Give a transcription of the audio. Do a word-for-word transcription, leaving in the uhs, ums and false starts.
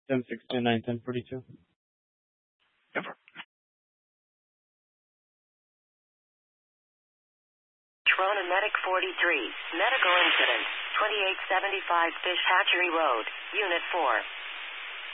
ten sixty-nine, ten forty-two. Never. Trona Medic forty-three. Medical incident. twenty-eight seventy-five Fish Hatchery Road. Unit four.